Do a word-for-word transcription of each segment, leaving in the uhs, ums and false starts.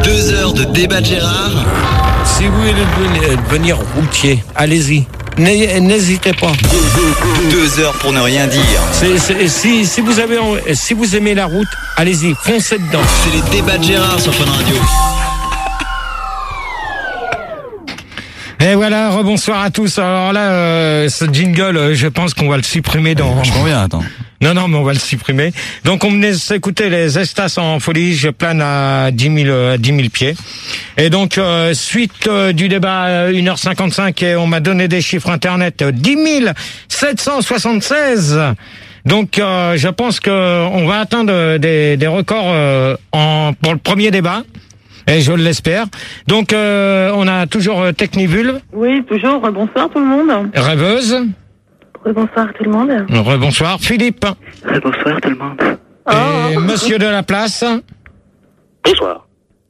Deux heures de débat de Gérard. Si vous voulez devenir, devenir routier, allez-y. N'hésitez pas. Deux heures pour ne rien dire. C'est, c'est, si, si, vous avez, si vous aimez la route, allez-y, foncez dedans. C'est les débats de Gérard sur Fun Radio. Et voilà, rebonsoir à tous. Alors là, euh, ce jingle, euh, je pense qu'on va le supprimer dans... Vachement bien, attends. Non, non, mais on va le supprimer. Donc, on venait s'écouter les Estas en folie. Je plane à dix mille, euh, dix mille pieds. Et donc, euh, suite euh, du débat euh, une heure cinquante-cinq, et on m'a donné des chiffres internet, euh, dix mille sept cent soixante-seize. Donc, euh, je pense que on va atteindre des, des records euh, en pour le premier débat. Et je l'espère. Donc, euh, on a toujours euh, Technivulve. Oui, toujours. Bonsoir tout le monde. Rêveuse. Bonsoir tout le monde. Rebonsoir Philippe. Bonsoir tout le monde. Et oh. Monsieur de la place. Bonsoir.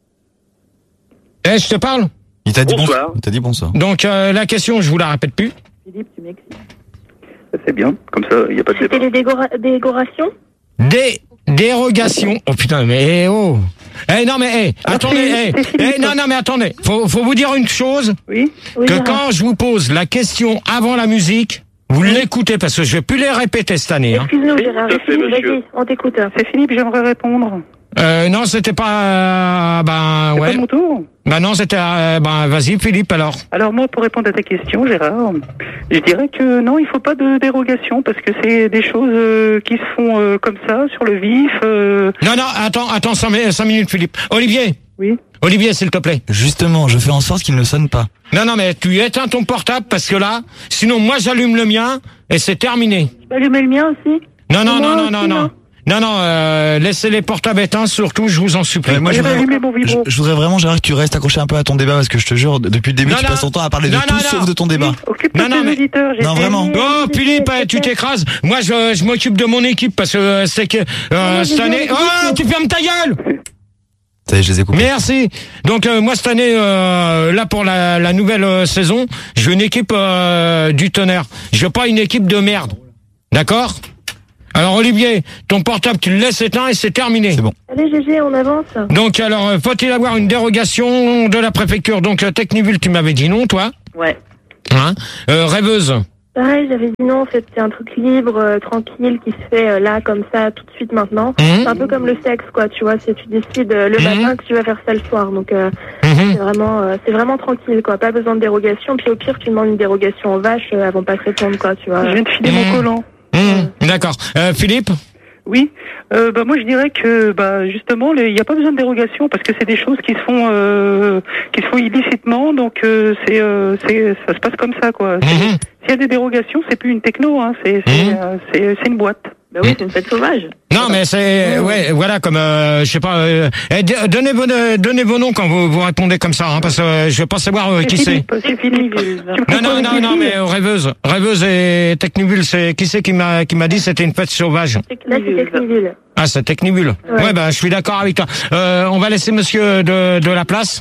Eh, je te parle. Il t'a dit bonsoir. bonsoir. Il t'a dit bonsoir. Donc, euh, la question, je vous la répète plus. Philippe, tu m'excites. C'est bien, comme ça, il n'y a pas de débat. C'était les dégora- décorations Des dérogations. Oh putain, mais eh, oh. Eh non mais eh, attendez, eh, eh, non non mais attendez. Faut faut vous dire une chose. Oui. Oui, Que Gérard. quand je vous pose la question avant la musique, vous l'écoutez parce que je vais plus les répéter cette année. Hein. Excuse-nous, Oui, Gérard. tout à fait, Philippe, monsieur. vas-y, on t'écoute. C'est Philippe, j'aimerais répondre. Euh, non, c'était pas. Euh, ben C'est ouais. pas mon tour. Ben non, c'était. Euh, ben vas-y, Philippe alors. Alors moi, pour répondre à ta question, Gérard, je dirais que non, il faut pas de dérogation parce que c'est des choses euh, qui se font euh, comme ça, sur le vif. euh. Non non, attends, attends cinq, cinq minutes, Philippe. Olivier. Oui. Olivier, s'il te plaît. Justement, je fais en sorte qu'il ne sonne pas. Non non, mais tu éteins ton portable parce que là, sinon moi j'allume le mien et c'est terminé. Tu peux allumer le mien aussi? Non non Et non moi non aussi, non non. non. Non, non, euh, laissez les portables éteints, surtout, je vous en supplie. Euh, moi, je J'ai voudrais, allumé mon je, vibro. je voudrais vraiment, Gérard, que tu restes accroché un peu à ton débat parce que je te jure, depuis le début, Non, tu non. passes ton temps à parler Non, de tout non, sauf non. de ton débat. Occupe-toi Non, de non, tes mais- auditeurs. j'ai Non, dit- vraiment. Oh, Philippe, eh, tu t'écrases. Moi, je, je m'occupe de mon équipe parce que euh, c'est que euh, Non, cette mais année... je- Oh, tu fermes ta gueule. Ça y est, je les ai coupés. Merci. Donc, euh, moi, cette année, euh, là, pour la, la nouvelle euh, saison, je veux une équipe euh, du tonnerre. Je veux pas une équipe de merde. D'accord ? Alors, Olivier, ton portable, tu le laisses éteint et c'est terminé. C'est bon. Allez, G G, on avance. Donc, alors, euh, faut-il avoir une dérogation de la préfecture ? Donc, euh, Technivulve, tu m'avais dit non, toi ? Ouais. Hein ? euh, Rêveuse. Pareil, j'avais dit non, en fait, c'est un truc libre, euh, tranquille, qui se fait euh, là, comme ça, tout de suite, maintenant. Mhm. C'est un peu comme le sexe, quoi, tu vois, c'est tu décides euh, le Mhm. matin que tu vas faire ça le soir. Donc, euh, Mhm. c'est vraiment euh, c'est vraiment tranquille, quoi, pas besoin de dérogation. Puis au pire, tu demandes une dérogation aux vaches, euh, elles vont pas te répondre, quoi, tu vois. Je viens de filer Mmh. mon collant. Mmh, d'accord. Euh, Philippe ? Oui, euh, bah moi je dirais que bah justement il n'y a pas besoin de dérogation parce que c'est des choses qui se font euh, qui se font illicitement, donc euh, c'est euh, c'est ça se passe comme ça quoi. C'est- Mhm. S'il y a des dérogations, c'est plus une techno, hein, c'est c'est Mhm. euh, c'est c'est une boîte. Bah oui, c'est une fête sauvage. Non, mais c'est... Ouais, voilà, comme... Euh, je sais pas... Euh, eh, d- donnez, vos, donnez vos noms quand vous, vous répondez comme ça, hein, parce que euh, je veux pas savoir euh, qui c'est. Philippe, c'est Philippe. Tu me Non, non, confonds non, avec non, qui mais euh, Rêveuse. Rêveuse et Technivulve, c'est... Qui c'est qui m'a, qui m'a dit c'était une fête sauvage ? Là, c'est Technivulve. Ah, c'est Technivulve. Ouais, Ouais. bah, je suis d'accord avec toi. Euh, on va laisser monsieur de, de la place.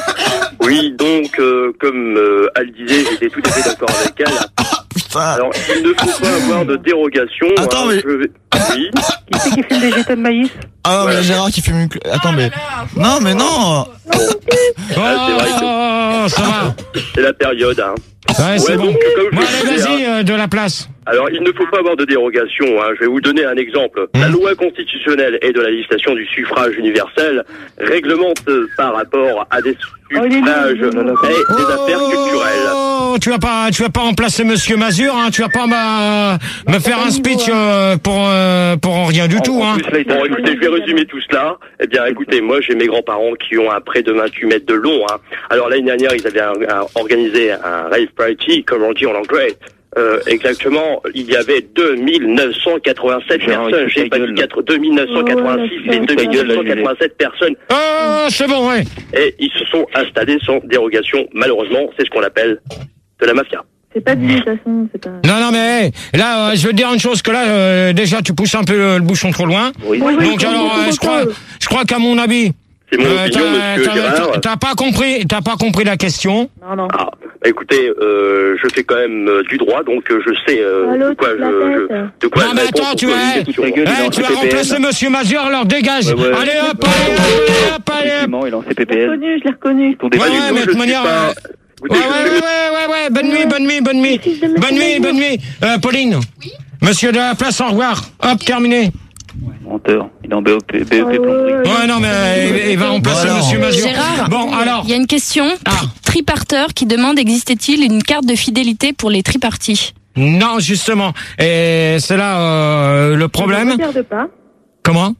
Oui, donc, euh, comme euh, elle disait, j'étais tout à fait d'accord avec elle. Putain. Alors, il ne faut pas avoir de dérogation. Attends, hein, mais- je vais- Oui, Qui c'est qui fume des jetés de maïs? Ah, mais Gérard qui fume une... cl- Attends, mais... Non, mais non. Oh, c'est vrai ça va. c'est la période. Hein. Ouais, c'est Ouais, bon. donc, comme je Bon, le allez, disais, vas-y, euh, de la place. Alors, il ne faut pas avoir de dérogation. Hein. Je vais vous donner un exemple. La loi constitutionnelle et de la législation du suffrage universel réglemente euh, par rapport à des Oh, il est suffrages nul. et des affaires culturelles. Oh, tu vas pas, tu vas pas remplacer Monsieur Mazur, hein. Tu vas pas ma- me faire un speech euh, pour euh, pour rien du tout, En hein. plus, là, bon, écoutez, je vais résumer tout cela. Eh bien, écoutez, moi, j'ai mes grands-parents qui ont un près de vingt-huit mètres de long. Hein. Alors, l'année dernière, ils avaient un- un- organisé un rave party, comme on dit en anglais. Euh, exactement, il y avait deux mille neuf cent quatre-vingt-sept Gérard, personnes. écoute J'ai ta pas gueule, dit quatre- deux mille neuf cent quatre-vingt-six, Ouais, mais ta gueule, deux mille neuf cent quatre-vingt-sept personnes. Oh, c'est bon, ouais. Et ils se sont installés sans dérogation. Malheureusement, c'est ce qu'on appelle de la mafia. C'est pas dit, de toute façon, c'est pas... Non, non, mais hey, là, euh, je veux te dire une chose que là, euh, déjà, tu pousses un peu le, le bouchon trop loin. Oui, Oui, oui, Donc oui, alors, oui, euh, oui, je crois, oui. je crois qu'à mon avis, c'est mon euh, opinion, t'as, monsieur t'as- Gérard. t'as- t'as pas compris, t'as pas compris la question. Non, non. Ah, bah, écoutez, euh, je fais quand même euh, du droit, donc euh, je sais euh, Allô, de quoi tu je, te la je pètes. de quoi Non, elle mais répond attends, pour tu vas, poser une hey, question. hey, tu vas remplacer Monsieur Mazur, alors dégage. Ouais, ouais. Allez hop, Ouais, allez hop, allez hop, allez hop. Effectivement, il est en C P Je P l'ai L. reconnu, je l'ai reconnu. Ton débat Ouais, du ouais, tout, mais de je suis manière, pas- euh, Écoutez, Ouais, ouais, ouais, ouais, ouais, ouais, bonne nuit, bonne nuit, bonne nuit. Fils de Bonne nuit, Macron. bonne nuit. Euh, Pauline. Oui. Monsieur de la place, au revoir. Hop, terminé. Menteur. Il est en B E P, B E P Ouais, plomberie. ouais, ouais. Ouais, non, mais il, il va remplacer Bon, alors. Monsieur Mazur. Gérard, Bon, alors. il y a une question. Ah. Triparteur qui demande existait-il une carte de fidélité pour les tripartis? Non, justement. Et c'est là euh, le Je problème. ne regarde pas. Comment?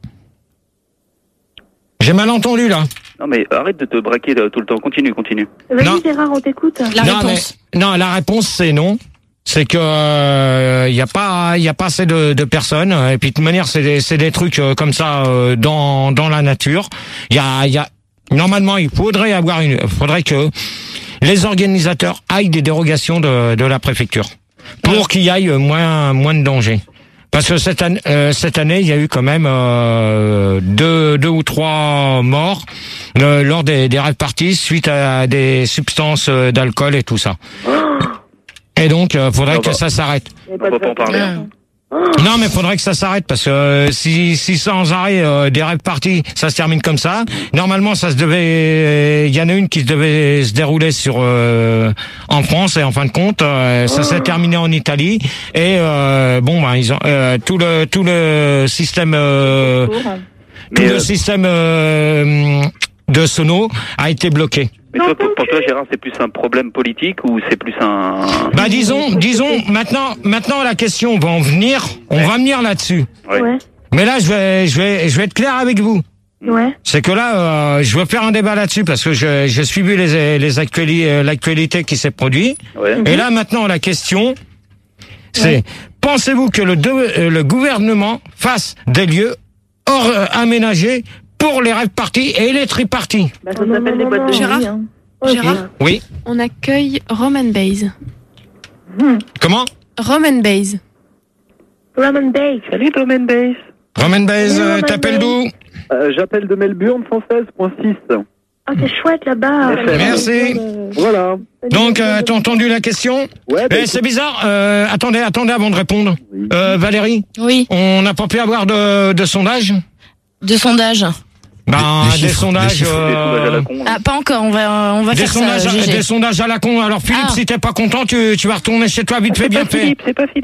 J'ai mal entendu, là. Non, mais arrête de te braquer là, tout le temps. Continue, continue. Vas-y, Non. Gérard, on t'écoute. La non, réponse. mais- non, la réponse, c'est non. C'est que il euh, y a pas il y a pas assez de, de personnes, et puis de toute manière c'est des c'est des trucs euh, comme ça euh, dans dans la nature. Il y a il y a normalement il faudrait avoir une faudrait que les organisateurs aillent des dérogations de de la préfecture pour qu'il y aille moins moins de danger. Parce que cette année, euh, cette année, il y a eu quand même euh, deux, deux ou trois morts euh, lors des, des rave parties suite à des substances euh, d'alcool et tout ça. Et donc, euh, faudrait On que va- ça s'arrête. Il y a On va de pas en parler. vacances. Non, mais faudrait que ça s'arrête parce que euh, si, si sans arrêt euh, des rave parties, ça se termine comme ça. Normalement, ça se devait. Il y en a une qui devait se dérouler sur euh, en France et en fin de compte, euh, ça s'est terminé en Italie. Et euh, bon, bah, ils ont euh, tout le tout le système euh, tout Mais, le euh, système euh, de sono a été bloqué. mais toi, pour, pour toi, Gérard, c'est plus un problème politique ou c'est plus un... Bah disons, disons maintenant, maintenant la question va en venir, on va venir là-dessus. Ouais. Ouais, Mais là, je vais, je vais, je vais être clair avec vous. ouais. C'est que là, euh, je veux faire un débat là-dessus parce que je- j'ai suivi les, les actuali- euh, l'actualité qui s'est produite. Ouais. Et là, maintenant, la question, c'est pensez-vous que le, de- euh, le gouvernement fasse des lieux hors euh, aménagés pour les rave parties et les triparties? Bah, ça s'appelle des boîtes de Gérard nuit, hein. Gérard Oui. On accueille Roman Bays. Comment? Roman Bays. Roman Bake. Salut Domaine Base. Romain Baez, Oui, euh, Romain t'appelles Baez. d'où? Euh, J'appelle de Melbourne, cent seize virgule six. Ah, c'est chouette là-bas. Merci. Voilà. Donc, euh, t'as entendu la question? Ouais, bah, Eh, c'est bizarre. Euh, attendez, attendez avant de répondre. Oui. Euh, Valérie, Oui, on n'a pas pu avoir de, de sondage? de sondage. Ben, Des- des des, chiffres, sondages. des chiffres. Des sondages à la euh, con. là. Ah, pas encore, on va, on va des faire sondages, ça, à- G G. des sondages à la con. Alors Philippe, Ah. si t'es pas content, tu, tu vas retourner chez toi vite fait, C'est bien pas fait. Philippe, c'est pas Philippe.